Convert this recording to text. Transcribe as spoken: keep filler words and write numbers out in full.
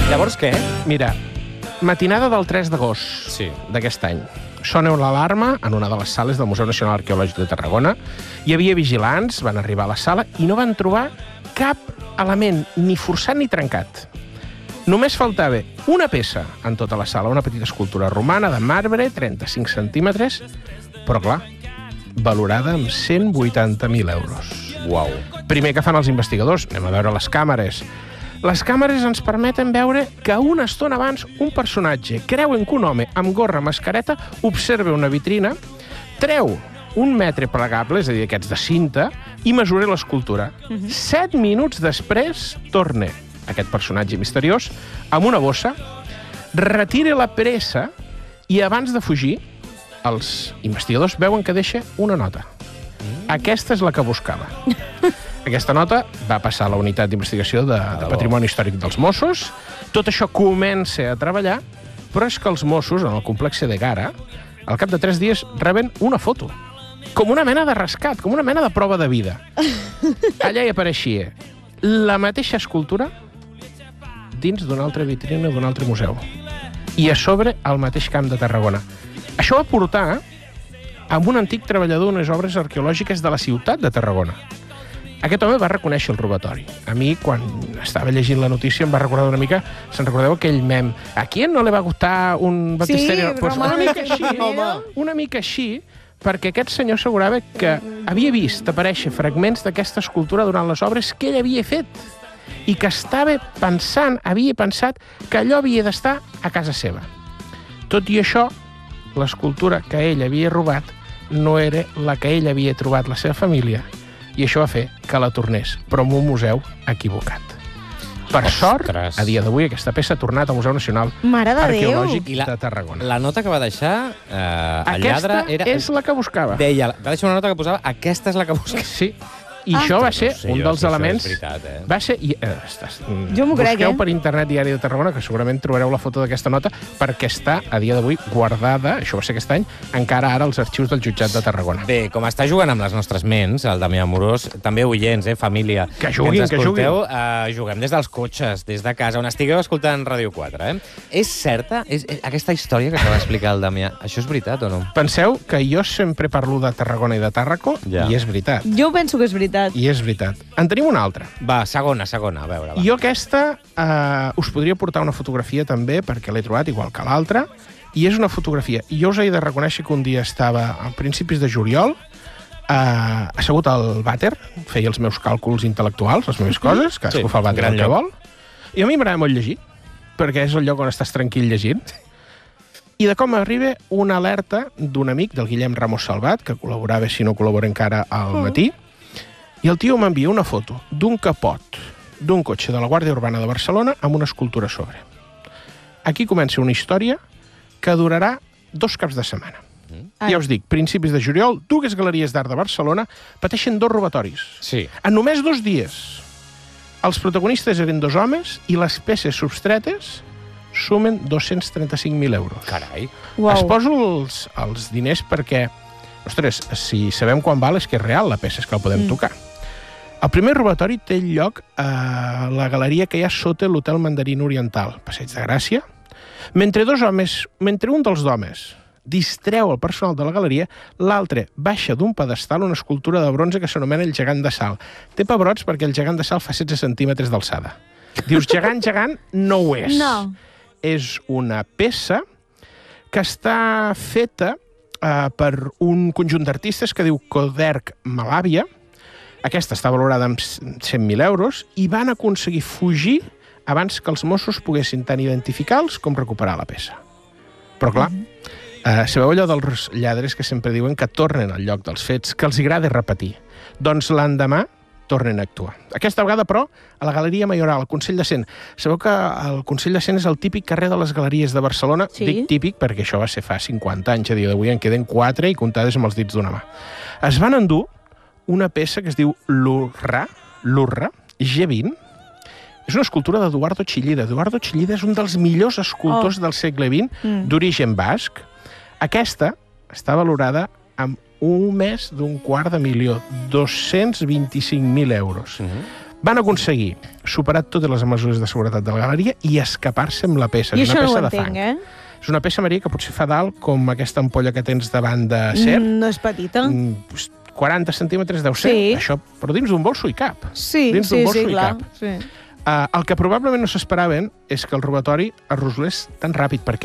Llavors què? Mira, matinada del tres d'agost Sí. d'aquest any. Sona l'alarma en una de les sales del Museu Nacional Arqueològic de Tarragona. Hi havia vigilants, van arribar a la sala i no van trobar cap element ni forçat ni trencat. Només faltava una peça en tota la sala, una petita escultura romana de marbre, trenta-cinc centímetres, però clar, valorada amb cent vuitanta mil euros. Uau. Primer que fan els investigadors, anem a veure les càmeres. Les càmeres ens permeten veure que una estona abans un personatge, creuen que un home amb gorra, mascareta, observa una vitrina, treu un metre plegable, és a dir, aquests de cinta, i mesura l'escultura. Uh-huh. Set minuts després torna aquest personatge misteriós amb una bossa, retira la pressa i abans de fugir, els investigadors veuen que deixa una nota. Mm. Aquesta és la que buscava. Aquesta nota va passar a la unitat d'investigació de, de Patrimoni Històric dels Mossos. Tot això comença a treballar, però és que els Mossos, en el complex de Gara, al cap de tres dies reben una foto. Com una mena de rescat, com una mena de prova de vida. Allà hi apareixia la mateixa escultura dins d'una altra vitrina d'un altre museu. I a sobre, al mateix camp de Tarragona. Això va portar amb un antic treballador d'unes obres arqueològiques de la ciutat de Tarragona. Aquest home va reconèixer el robatori. A mi, quan estava llegint la notícia, em va recordar una mica, se'n recordeu aquell mem, ¿a quién no le va gustar un baptisterio? Sí, pues una mica així, una mica així, perquè aquest senyor assegurava que havia vist aparèixer fragments d'aquesta escultura durant les obres que ell havia fet i que estava pensant, havia pensat que allò havia d'estar a casa seva. Tot i això, l'escultura que ell havia robat no era la que ell havia trobat la seva família i això va fer que la tornés, però en un museu equivocat. Per Ostres. sort, a dia d'avui, aquesta peça ha tornat al Museu Nacional Mare de Déu. Arqueològic I la- de Tarragona. La nota que va deixar eh, el lladre Aquesta era... és la que buscava. Deia, va deixar una nota que posava aquesta és la que busca. Sí. I Ah. això va ser No sé un jo dels si això elements... és veritat, eh? Va ser... I, eh, estàs, Jo m'ho crec, busqueu eh? per internet Diari de Tarragona, que segurament trobareu la foto d'aquesta nota, perquè està, a dia d'avui, guardada, això va ser aquest any, encara ara als arxius del jutjat de Tarragona. Bé, com està jugant amb les nostres ments, el Damià Amorós, també oients, eh, família, Que juguin, ens que escolteu, eh, juguem des dels cotxes, des de casa, on estigueu escoltant Ràdio quatre. Eh? És certa? És, és, aquesta història que acaba d'explicar el Damià, això és veritat o no? Penseu que jo sempre parlo de Tarragona i de Tàrraco, Ja. i és veritat. Jo penso que és veritat. I és veritat. En tenim una altra. Va, segona, segona, a veure, va. Jo aquesta eh, us podria portar una fotografia també, perquè l'he trobat igual que l'altra, i és una fotografia. I jo us he de reconèixer que un dia estava a principis de juliol, eh, assegut al vàter, feia els meus càlculs intel·lectuals, les meves coses, cadascú Sí, fa al vàter gran el que lloc. vol, i a mi m'agrada molt llegir, perquè és el lloc on estàs tranquil llegint. I de com arriba una alerta d'un amic, del Guillem Ramos Salvat, que col·laborava, si no col·labora encara, al matí, i el tio m'envia una foto d'un capot d'un cotxe de la Guàrdia Urbana de Barcelona amb una escultura a sobre. Aquí comença una història que durarà dos caps de setmana. Ai. Ja us dic, principis de juliol, dues galeries d'art de Barcelona pateixen dos robatoris. Sí. En només dos dies. Els protagonistes eren dos homes i les peces substretes sumen dos-cents trenta-cinc mil euros. Carai. Uau. Es poso els, els diners perquè, ostres, si sabem quan val és que és real la peça, és que la podem mm. tocar. El primer robatori té lloc a la galeria que hi ha sota l'Hotel Mandarín Oriental, Passeig de Gràcia. Mentre dos homes, mentre un dels homes distreu el personal de la galeria, l'altre baixa d'un pedestal una escultura de bronze que s'anomena el gegant de Sal. Té pebrots perquè el gegant de Sal fa setze centímetres d'alçada. Dius, gegant, gegant, no ho és. No. És una peça que està feta eh, per un conjunt d'artistes que diu Coderc Malàvia. Aquesta està valorada amb cent mil euros i van aconseguir fugir abans que els Mossos poguessin tant identificar-los com recuperar la peça. Però, clar, eh, sabeu allò dels lladres que sempre diuen que tornen al lloc dels fets, que els agrada repetir? Doncs l'endemà tornen a actuar. Aquesta vegada, però, a la Galeria Majoral, al Consell de Cent. Sabeu que el Consell de Cent és el típic carrer de les galeries de Barcelona? Sí. Dic típic perquè això va ser fa cinquanta anys, a dia d'avui en queden quatre i comptades amb els dits d'una mà. Es van endur una peça que es diu l'Urra, l'Urra, G vint. És una escultura d'Eduardo Chillida. Eduardo Chillida és un dels millors escultors oh. del segle vint, mm. d'origen basc. Aquesta està valorada amb un més d'un quart de milió, dos-cents vint-i-cinc mil euros. Mm -hmm. Van aconseguir superar totes les mesures de seguretat de la galeria i escapar-se amb la peça. I És això una no ho peça de entenc, fang. eh? És una peça, Maria, que potser fa dalt com aquesta ampolla que tens davant de ser. Mm, no és petita. Mm, quaranta centímetres deu ser. Sí. Això, però dins d'un bolso hi cap. Sí, dins sí, d'un bolso sí, hi clar. cap. Sí. Uh, el que probablement no s'esperaven és que el robatori es resolés tan ràpid, perquè